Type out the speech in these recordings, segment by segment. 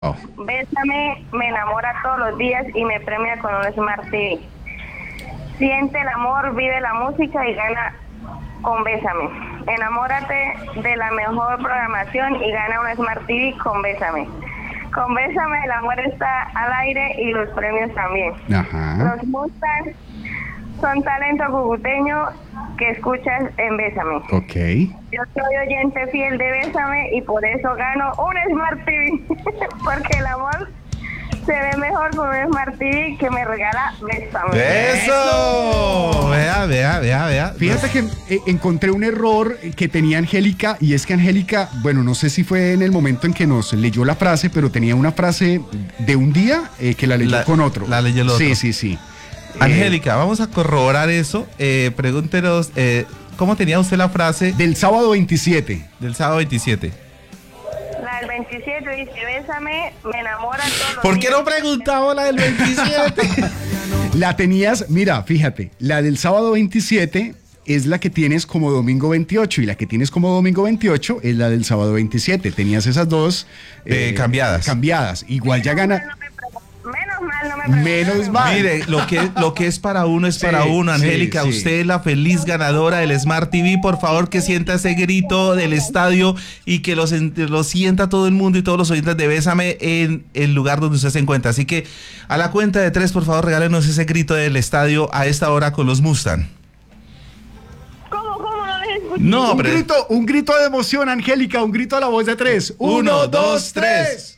Oh. Bésame, me enamora todos los días y me premia con un Smart TV. Siente el amor, vive la música y gana con Bésame. Enamórate de la mejor programación y gana un Smart TV con Bésame. Con Bésame el amor está al aire y los premios también. Ajá. Los Mustangs son talento cucuteño que escuchas en Bésame. Ok. Yo soy oyente fiel de Bésame y por eso gano un Smart TV. Porque el amor se ve mejor con un Smart TV que me regala Bésame. ¡Eso! Vea. Fíjate que encontré un error que tenía Angélica, y es que Angélica, bueno, no sé si fue en el momento en que nos leyó la frase, pero tenía una frase de un día que la leyó con otro. La leyó el otro. Sí. Angélica, vamos a corroborar eso. Pregúntenos, ¿cómo tenía usted la frase? Del sábado 27. Del sábado 27. La del 27 dice, Bésame, me enamora todos los ¿Por qué días. no preguntaba la del 27? La tenías, mira, fíjate, la del sábado 27 es la que tienes como domingo 28 y la que tienes como domingo 28 es la del sábado 27. Tenías esas dos Cambiadas. Cambiadas. Igual ya gana. Menos mal no me preguntó. Menos mal. Mire, lo que es para uno es para uno, Angélica. sí. Usted es la feliz ganadora del Smart TV. Por favor, que sienta ese grito del estadio y que lo sienta todo el mundo y todos los oyentes de Bésame en el lugar donde usted se encuentra. Así que a la cuenta de 3, por favor, regálenos ese grito del estadio a esta hora con los Mustang. ¿Cómo no les escuché? No, Un grito de emoción, Angélica, un grito a la voz de 3. 1, 2, 3.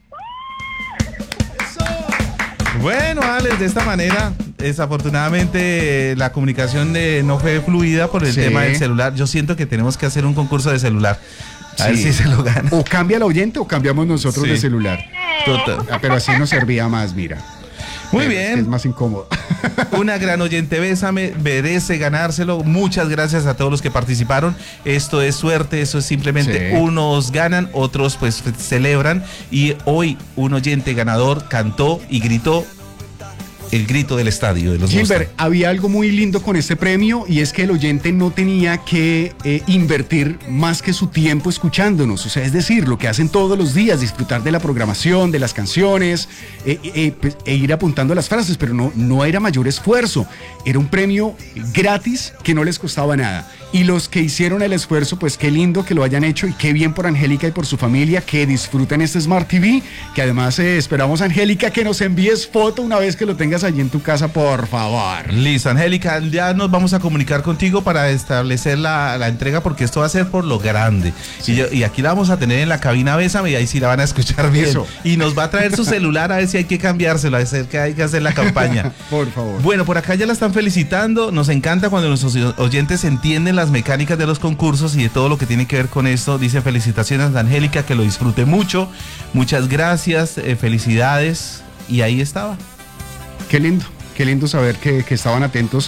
Bueno, Alex, de esta manera, desafortunadamente la comunicación no fue fluida por el tema del celular. Yo siento que tenemos que hacer un concurso de celular. A ver si se lo gana. O cambia el oyente o cambiamos nosotros de celular. Total. Pero así nos servía más, mira. Muy Es bien. más incómodo. Una gran oyente, Bésame, merece ganárselo. Muchas gracias a todos los que participaron. Esto es suerte, eso es simplemente unos ganan, otros pues celebran. Y hoy un oyente ganador cantó y gritó el grito del estadio de los Gilbert, Mustang. había algo muy lindo con este premio y es que el oyente no tenía que invertir más que su tiempo escuchándonos. O sea, es decir, lo que hacen todos los días, disfrutar de la programación, de las canciones e ir apuntando las frases, pero no era mayor esfuerzo. Era un premio gratis que no les costaba nada. Y los que hicieron el esfuerzo, pues qué lindo que lo hayan hecho y qué bien por Angélica y por su familia, que disfruten este Smart TV, que además esperamos, Angélica, que nos envíes foto una vez que lo tengas allí en tu casa, por favor. Listo, Angélica, ya nos vamos a comunicar contigo para establecer la entrega, porque esto va a ser por lo grande. Sí. Y aquí la vamos a tener en la cabina Bésame y ahí sí la van a escuchar bien. Eso. Y nos va a traer su celular a ver si hay que cambiárselo, a ver que hay que hacer la campaña. Por favor. Bueno, por acá ya la están felicitando. Nos encanta cuando nuestros oyentes entienden las mecánicas de los concursos y de todo lo que tiene que ver con esto. Dice felicitaciones a Angélica, que lo disfrute mucho. Muchas gracias, felicidades. Y ahí estaba. Qué lindo saber que estaban atentos.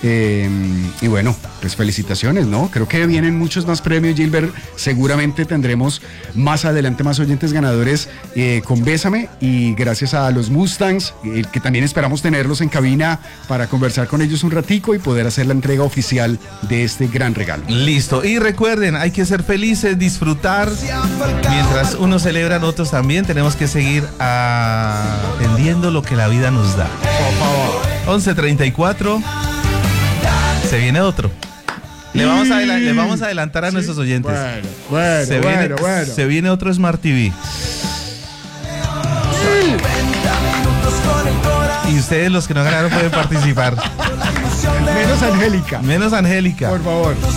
Y bueno, pues felicitaciones, ¿no? Creo que vienen muchos más premios, Gilbert. Seguramente tendremos más adelante más oyentes ganadores con Bésame, y gracias a los Mustangs, que también esperamos tenerlos en cabina para conversar con ellos un ratico y poder hacer la entrega oficial de este gran regalo. Listo, y recuerden, hay que ser felices, disfrutar. Mientras unos celebran, otros también tenemos que seguir atendiendo lo que la vida nos da. Por favor. 11:34. Se viene otro. Le vamos a adelantar a nuestros oyentes. Bueno. Se viene otro Smart TV. Y ustedes, los que no ganaron, pueden participar. Menos Angélica. Menos Angélica. Por favor.